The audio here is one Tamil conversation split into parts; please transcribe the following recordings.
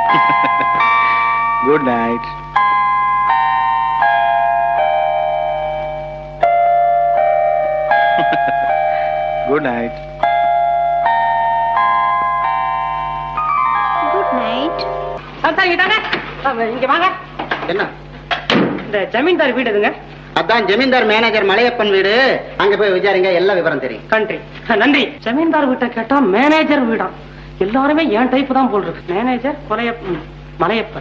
Good night. Good night. Good night. இங்க வாங்க. என்ன இந்த ஜமீன்தார் வீடு எதுங்க? அதான் ஜமீன்தார் மேனேஜர் மலையப்பன் வீடு. அங்க போய் விசாரிங்க, எல்லா விவரம் தெரியும். நன்றி. ஜமீன்தார் வீட்டை கேட்டா மேனேஜர் வீடா? எல்லாருமே என் டைப் தான் போல் இருக்கு. மேனேஜர் மலையப்பன்.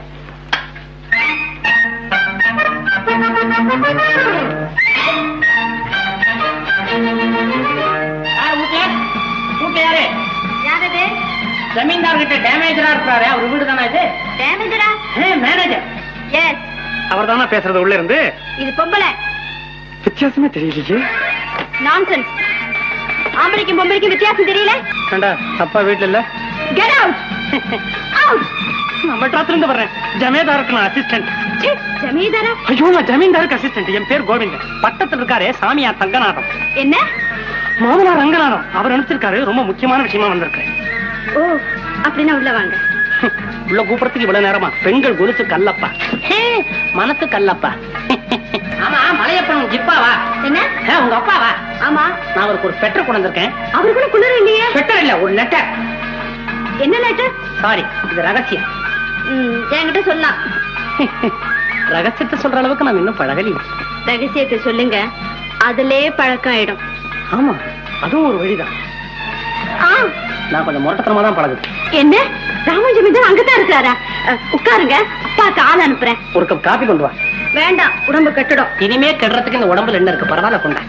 ஜமீன்தார் கிட்ட டேமேஜரா இருக்கிறாரு, அவர் வீடு தானே இது? டேமேஜரா? Manager S. அவர் தானே பேசுறது உள்ள இருந்து. இது பொம்பளை. வித்தியாசமே தெரியலையே. நான்சென்ஸ். ஆம்பளைக்கும் பொம்பளைக்கும் வித்தியாசம் தெரியல? கண்டா அப்பா வீட்டுல இல்ல. Get out. அவுட். நான் மெட்ராஸ்ல இருந்து வர்றேன். ஜமீன்தாருக்கு நான் அசிஸ்டன்ட். ஜமீன்தாரா? ஐயோ, நான் ஜமீன்தாருக்கு அசிஸ்டன்ட். என் பேர் கோவிந்தன். பட்டத்துல இருக்காரு சாமியார் தங்கநாதம். என்ன? மாமனார் ரங்கநாதம். அவர் அனுப்பிச்சிருக்காரு, ரொம்ப முக்கியமான விஷயமா வந்திருக்கேன். ஓ, அப்படின்னா உள்ள வாங்க. உள்ள கூப்பிடத்துக்கு இவ்வளவு நேரமா? பெண்கள் கொலுசு கல்லப்பா, மனசு கல்லப்பா. ஆமா, மலையப்பன் ஜிப்பாவா? என்ன? உங்க அப்பாவா? ஆமா. நான் அவருக்கு ஒரு பெட்டர் கொண்டு வந்திருக்கேன். அவருக்குள்ள குளிர் இல்லையே. பெட்டர் இல்ல, ஒரு லெட்டர். என்ன லெட்டர்? சாரி, இது ரகசியம். என்கிட்ட சொல்லலாம். ரகசியத்தை சொல்ற அளவுக்கு நான் இன்னும் பழகலையே. ரகசியத்தை சொல்லுங்க, அதுலே பழக்கம் ஆயிடும். ஆமா, அதுவும் ஒரு வழிதான். நான் கொஞ்சம் முரட்டத்தனமா தான் பழகுது. என்ன? ராமன் ஜமீன்தார் அங்கதான் இருக்கிறாரா? உட்காருங்க, அப்பாக்கு ஆள் அனுப்புறேன். ஒரு கப் காபி கொண்டு வா. வேண்டாம், உடம்பு கெட்டுடும். இனிமே கெடுறதுக்கு இந்த உடம்புல என்ன இருக்கு? பரவாயில்ல, கொண்டா.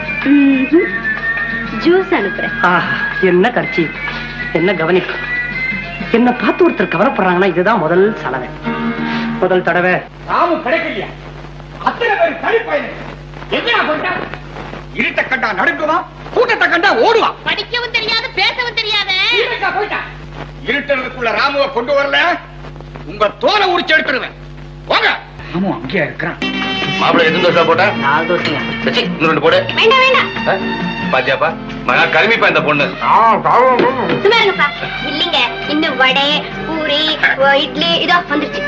ஜூஸ் அனுப்புறேன். என்ன கட்சி, என்ன கவனிப்பு. என்ன பார்த்து ஒருத்தர் கவலைப்படுறாங்கன்னா இதுதான் முதல் சலவை, முதல் தடவை. ராமு கிடைக்கலையா? அத்தனை பேர் தனிப்பயணம். என்ன போட்டா? இருட்ட கண்டா நடுங்குவான், கூட்டத்தை கண்டா ஓடுவான். படிக்கவும் தெரியாது, பேசவும் தெரியாது. இருட்டுறதுக்குள்ள ராமுவை கொண்டு வரல, உங்க தோலை உரிச்சு எடுத்துருவேன். வாங்க. ராமு அங்கேயா இருக்கிறான்? மாப்பிள்ளை எத்தனை தோசை போட்டா? 4 தோசைங்க. சச்சி, இன்னும் 2 போடு. வேண்டாம் வேண்டாம். பாத்தியாப்பா, மகா கருமிப்பா இந்த பொண்ணு. சும்மா இருங்கப்பா. இல்லைங்க, இன்னும் வடை, பூரி, இட்லி இதோ வந்துருச்சு.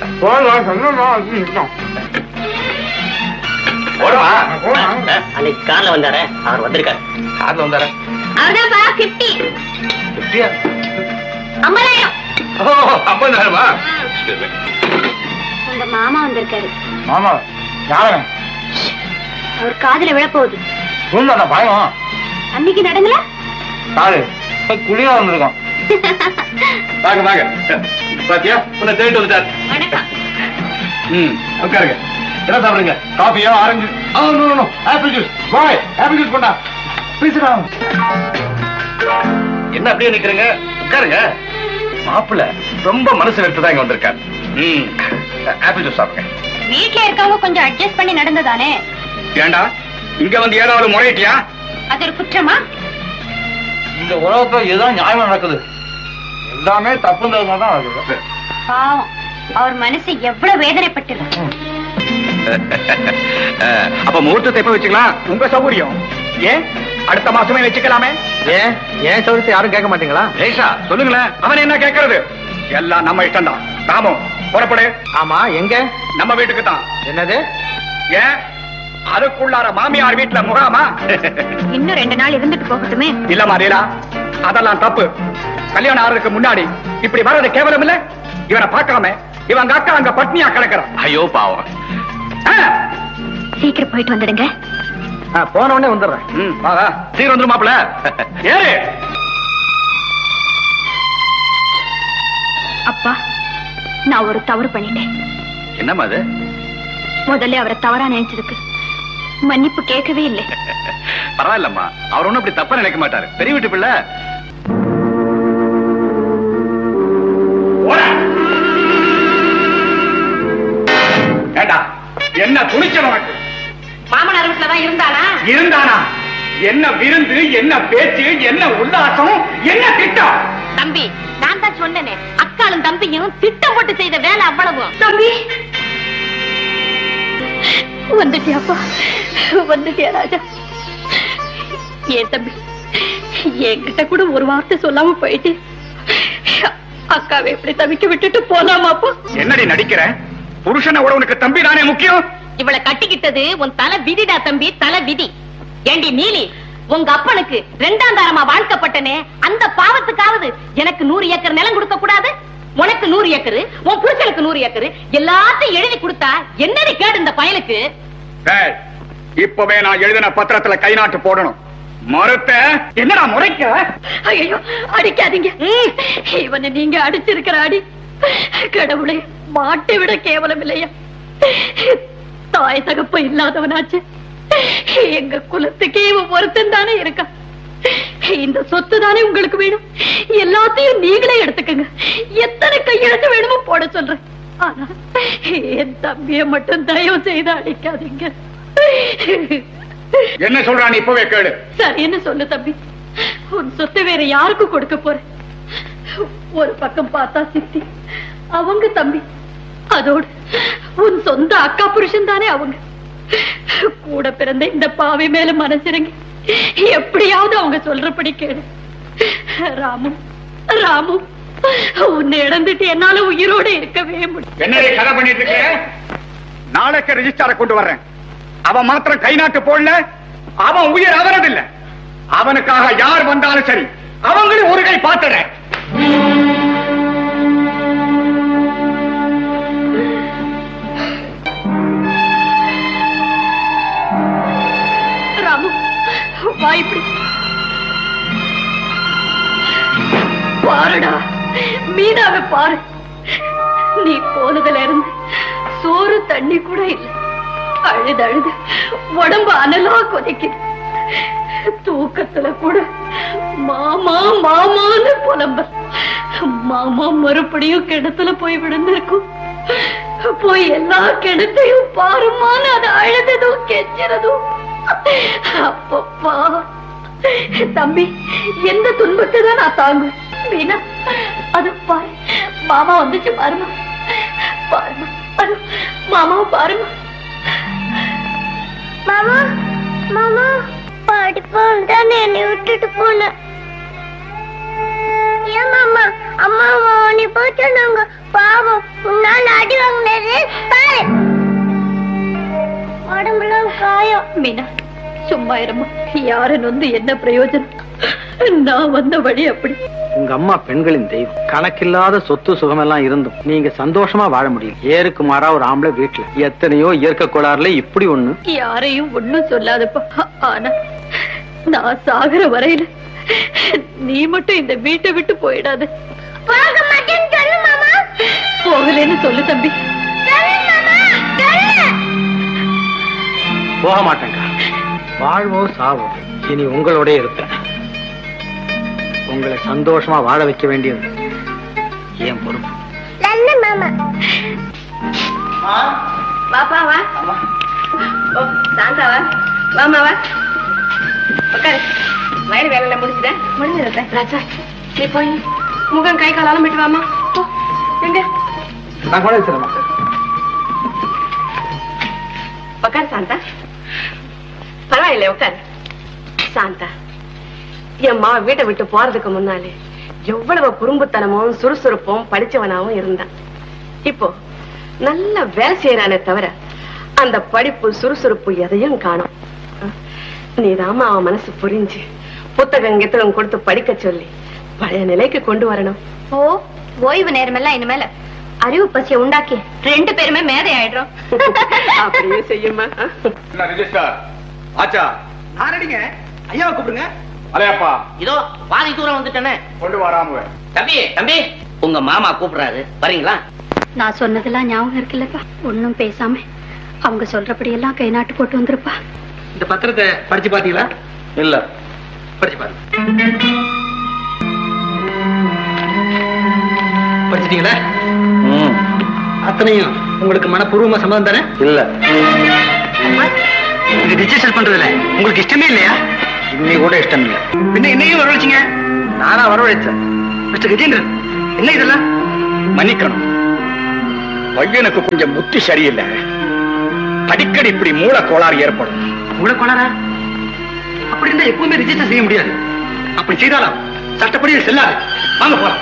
போடுமா? அன்னைக்கு கார்ல வந்தாரு, அவர் வந்திருக்காரு. கார்ல வந்தாரா? அவர்தான்ப்பா 50. 50யா? 50,000. ஓ, 50,000மா? உங்க மாமா வந்திருக்காரு. மாமா யாரு? அவர் காதுல விழப்போகுது. பயம். அன்னைக்கு நடங்கல குளியா வந்திருக்கோம். வாங்க வாங்க. பாத்தியா, உன்னை தேடிட்டு வந்துட்டார். வணக்கம். உட்காருங்க. என்ன சாப்பிடுங்க? காபியோ ஆரஞ்சு? Apple juice. பாய், ஆப்பிள் ஜூஸ் கொண்டா. பேசுறான். என்ன அப்படியே நிக்கிறீங்க? உட்காருங்க. மாப்பிள்ள ரொம்ப மனசு எடுத்துதான் இங்க வந்திருக்காரு. ஆப்பிள் ஜூஸ் சாப்பிடுங்க. வீட்ல இருக்கவங்க கொஞ்சம் அட்ஜஸ்ட் பண்ணி நடந்ததானே? ஏண்டா இங்க வந்து ஏதாவது முறையிட்டியா? அது ஒரு குற்றமா? இந்த உலகத்துல ஏதோ நியாயம் நடக்குது, எல்லாமே தப்புன்றதுதான் அது. பாவம், அவர் மனசு எவ்வளவு வேதனைப்பட்டிருக்கு. அப்ப முகூர்த்தத்தை எப்ப வச்சுக்கலாம்? உங்க சௌகரியம். ஏன் அடுத்த மாசமே வச்சுக்கலாமே? ஏன் சொல்லிட்டு யாரும் கேட்க மாட்டீங்களா? ரேஷா சொல்லுங்களேன். அவன் என்ன கேட்கறது? எல்லாம் நம்ம இஷ்டம் தான். ராமு புறப்படு. ஆமா, எங்க? நம்ம வீட்டுக்கு தான். என்னது? ஏன் அதுக்குள்ளார மாமியார் வீட்டுல முகாமா? இன்னும் 2 நாள் இருந்துட்டு போகட்டுமே. இல்லம்மா ரீலா, அதெல்லாம் தப்பு. கல்யாணம் ஆறதுக்கு முன்னாடி இப்படி வர்றது கேவலம் இல்ல? இவனை பார்க்காம இவங்க அக்கா அங்க பட்னியா கிடக்குறான். ஐயோ பாவம். சீக்கிரம் போயிட்டு வந்துடுங்க. போன உடனே வந்துடுறேன். சீக்கிரம் வந்துடும் மாப்பிள்ள. ஏறு. அப்பா, நான் ஒரு தவறு பண்ணிட்டேன். என்னம்மா அது? முதல்ல அவரை தவறா நினைச்சதுக்கு மன்னிப்பு கேட்கவே இல்லை. பரவாயில்லம்மா, அவர் ஒண்ணும் அப்படி தப்பா நினைக்க மாட்டாரு. பெரிய வீட்டு பிள்ளை. என்ன துணிச்சல் உனக்கு? மாமனார் வீட்டுலதான் இருந்தானா? இருந்தானா? என்ன விருந்து, என்ன பேச்சு, என்ன உல்லாசம், என்ன திட்டம்? தம்பி, நான் தான் சொன்னேனே, அக்காளும் தம்பியும் திட்டம் போட்டு செய்த வேலை அவ்வளவு. தம்பி வந்துட்டியாப்பா, வந்துட்டியா ராஜா? ஏன் தம்பி, என்கிட்ட கூட ஒரு வார்த்தை சொல்லாம போயிட்டு அக்காவை எப்படி தவிக்க விட்டுட்டு போலாமாப்பா? என்னடி நடிக்கிற? புருஷனை விட உனக்கு தம்பி தானே முக்கியம். இவளை கட்டிக்கிட்டது உன் தலை விதிடா தம்பி, தலை விதி. ஏண்டி நீலி, உங்க அப்பனுக்கு 2ஆம் தாரமா வாழ்க்கப்பட்டனே, அந்த பாவத்துக்காவது எனக்கு 100 ஏக்கர் நிலம் கொடுக்க கூடாது? உனக்கு 100 ஏக்கர், உன் புருஷனுக்கு 100 ஏக்கர், எல்லாத்தையும் எழுதி கொடுத்தா என்னடி கேடு இந்த பயலுக்கு? இப்பவே நான் எழுதின பத்திரத்துல கை நாட்டு போடணும். மறுத்த என்னடா முறைக்க? ஐயோ, அடிக்காதீங்க. இவனை நீங்க அடிச்சிருக்கிற அடி கடவுளே மாட்டை விட கேவலம் இல்லையா? தாய் தகப்ப இல்லாதவனாச்சு. எங்க குலத்துக்கே இவன் ஒருத்தன் தானே இருக்கா. இந்த சொத்து தானே உங்களுக்கு வேணும், எல்லாத்தையும் நீங்களே எடுத்துக்கங்க. எத்தனை கையெழுத்து வேணுமோ போட சொல்றேன். ஆனா என் தம்பியை மட்டும் தயவு செய்து அடிக்காதீங்க. என்ன சொல்றான் இப்பவே கேளு. சரி, என்ன சொல்லு தம்பி. உன் சொத்தை வேற யாருக்கு கொடுக்க போற? ஒரு பக்கம் பார்த்தா சித்தி, அவங்க தம்பி, அதோடு உன் சொந்த அக்கா புருஷன் தானே அவங்க. கூட பிறந்த இந்த பாவை மேல மனசிறங்கி எப்படியாவது அவங்க சொல்றபடி கேளு. ராமு, ராமு, உன்னை இழந்துட்டு என்னால உயிரோட இருக்கவே முடியும். என்னடி கதை பண்ணிட்டு இருக்க? நாளைக்கு ரெஜிஸ்டார கொண்டு வர்றேன். அவன் மாத்திரம் கை நாட்டு போடல, அவன் உயிர் அவரதில்லை. அவனுக்காக யார் வந்தாலும் சரி, அவங்களும் ஒரு கை பார்த்துறேன். ராமு, வா இப்படி. பாருடா, மீனாவை பாரு. நீ போனதுல இருந்து சோறு தண்ணி கூட இல்லை. அழுது அழுது உடம்பு அனலா கொதிக்குது. தூக்கத்துல கூட மாமா மாமான்னு புலம்ப. மாமா மறுபடியும் கிணத்துல போய் விழுந்திருக்கும். போய் எல்லா கிணத்தையும் பாருமான்னு அது அழுததும் கெஞ்சிறதும். அப்பப்பா தம்பி, எந்த துன்பத்தை தான் நான் தாங்கும். வீணா, அது பாரு, மாமா வந்துச்சு பாருமா, பாருமா, அது மாமாவை பாருமா. மாமா, மாமா, படிப்போம் தான் என்னை விட்டுட்டு போன. ஏன் மாமா, அம்மா நீ போய் சொன்னாங்க. பாவம், உன்னால அடி வாங்கினது பாரு, உடம்புலாம் காயம். மீனா, சும்மா இருமா. யாரு நொந்து என்ன பிரயோஜனம்? நான் வந்த வழி அப்படி. உங்க அம்மா பெண்களின் தெய்வம். கணக்கில்லாத சொத்து சுகமெல்லாம் இருந்தும் நீங்க சந்தோஷமா வாழ முடியும். ஏருக்கு மாறா ஒரு ஆம்பளை வீட்டுல எத்தனையோ இயற்கை கோளாறுல இப்படி ஒண்ணு. யாரையும் ஒண்ணும் சொல்லாதப்பா. ஆனா நான் சாகுற வரையில நீ மட்டும் இந்த வீட்டை விட்டு போயிடாத. போக மாட்டேன்னு சொல்லு மாமா. போகலன்னு சொல்லு தம்பி. சொல்லு மாமா, சொல்லு. போக மாட்டேங்க. வாழ்வோ சாவோ இனி உங்களோட இருப்பேன். உங்களை சந்தோஷமா வாழ வைக்க வேண்டியது ஏன் பொறுப்பு. நல்ல மாமா. வாப்பா வா. சாந்தா வா. வாமா வா. உட்காரு. வயல் வேலை முடிச்சுட்டேன். முடிஞ்சிருக்கேன். ராஜா, நீ போய் முகம் கை கால் அலம்பிட்டு வாமா. எங்க நான் கூட இருக்கிறேன். உட்காரு சாந்தா. பரவாயில்ல, உட்காரு. சாந்தா, என் மா வீட்டை விட்டு போறதுக்கு முன்னாலே எவ்வளவு குறும்புத்தனமும் சுறுசுறுப்பும் படிச்சவனாவும் இருந்தான். இப்போ நல்ல வேலை செய்யறானே தவிர அந்த படிப்பு சுறுசுறுப்பு எதையும் காணும். நீதாமா அவன் மனசு புரிஞ்சு புத்தகம் கித்தகம் கொடுத்து படிக்க சொல்லி பழைய நிலைக்கு கொண்டு வரணும். ஓ, ஓய்வு நேரமெல்லாம் இனிமேல அறிவு பசியை உண்டாக்கி 2 பேருமே மேதை ஆயிடுறோம். அப்படியே செய்யுமா. ரெஜிஸ்டார் ஆச்சா, நான் ரெடிங்க. ஐயாவை கூப்பிடுங்க. அலையப்பா, இதோ பாதி தூரம் வந்துட்டேனே. கொண்டு வராம. தம்பி, தம்பி, உங்க மாமா கூப்பிடுறாரு, வரீங்களா? நான் சொன்னதெல்லாம் ஞாபகம் இருக்குல்லப்பா. ஒன்னும் பேசாம அவங்க சொல்றபடி எல்லாம் கை நாட்டு போட்டு வந்துருப்பா. இந்த பத்திரத்தை படிச்சு பாத்தீங்களா? இல்ல. படிச்சு பாருங்க. படிச்சிட்டீங்களா? அத்தனையும் உங்களுக்கு மனப்பூர்வமா சம்மதம் தானே? இல்ல. இது ரிஜிஸ்டர் பண்றதுல உங்களுக்கு இஷ்டமே இல்லையா? இன்னைக்கு கூட இஷ்டம் இல்ல. பின்ன என்னையும் வரவழைச்சிங்க. நானா வரவழைச்சேன். மிஸ்டர் கஜேந்திரன், என்ன இதெல்லாம்? மன்னிக்கணும், பையனுக்கு கொஞ்சம் புத்தி சரியில்லை. அடிக்கடி இப்படி மூல கோளாறு ஏற்படும். உள்ள கொண்டாரா? அப்படி இருந்தா எப்பவுமே ரிஜிஸ்டர் செய்ய முடியாது. அப்படி செய்தாலும் சட்டப்படி செல்லாது. வாங்க போலாம்.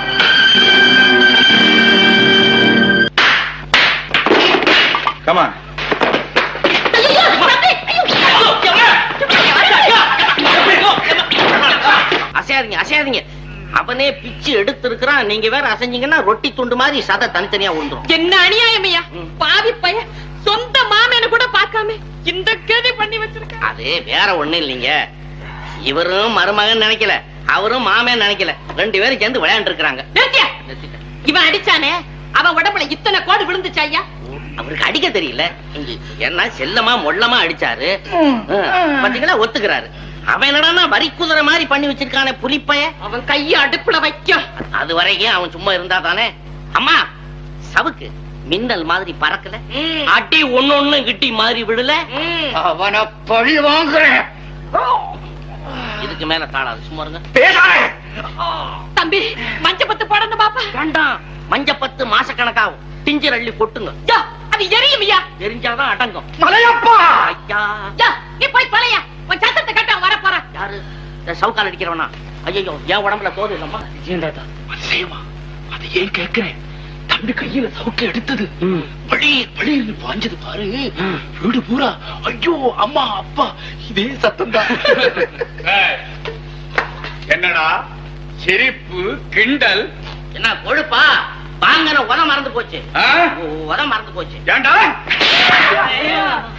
கமா. அசையாதீங்க அசையாதீங்க. அவனே பிச்சு எடுத்திருக்கிறான். நீங்க வேற அசைஞ்சீங்கன்னா ரொட்டி துண்டு மாதிரி சதை தனித்தனியா விழுந்துரும். என்ன அநியாயமையா? பாவி பைய சொந்த மாமேன கூட பார்க்காம இந்த கேதி பண்ணி வச்சிருக்க. அது வேற ஒண்ணு இல்லைங்க. இவரும் மருமகன் நினைக்கல, அவரும் மாமன் நினைக்கல. 2 பேரும் சேர்ந்து விளையாண்டு இருக்காங்க. இவன் அடிச்சானே, அவன் உடம்புல இத்தனை கோடு விழுந்துச்சு ஐயா. அவருக்கு அடிக்க தெரியல. என்ன செல்லமா மொள்ளமா அடிச்சாரு. பாத்தீங்களா, ஒத்துக்கிறாரு. அவன் என்னடா வரி குதிரை மாதிரி பண்ணி வச்சிருக்கானே புலிப்பைய. அவன் கைய அடுப்புல வைக்கும். அது வரைக்கும் அவன் சும்மா இருந்தா தானே. அம்மா சவுக்கு மின்னல் மாதிரி பறக்கல, அடி ஒண்ணு கிட்டி மாதிரி விடல. அவனை பழி வாங்குறேன். இதுக்கு மேல தாளாது. சும்மா இருங்க. தம்பி மஞ்சப்பத்து போடணும் பாப்பா. வேண்டாம், மஞ்சப்பத்து மாசக்கணக்காகும். டிஞ்சர் அள்ளி கொட்டுங்க. அது எரியும் ஐயா. எரிஞ்சாதான் அடங்கும். மலையப்பா, ஐயா நீ போய் பழையா உன் சத்தத்தை கட்ட வர போற. யாரு சவுக்கால் அடிக்கிறவனா? ஐயோ என் உடம்புல தோது இல்லம்மா. அதிசயமா, அதை ஏன் கேட்கிறேன்? தம்பி கையில சவுக்கு எடுத்தது பழி பழின்னு பாஞ்சது பாரு. வீடு பூரா ஐயோ அம்மா அப்பா இதே சத்தம் தான். என்னடா சிரிப்பு கிண்டல்? என்ன கொழுப்பா? வாங்கின உரம் மறந்து போச்சு. ஆ? உரம் மறந்து போச்சு. ஏண்டா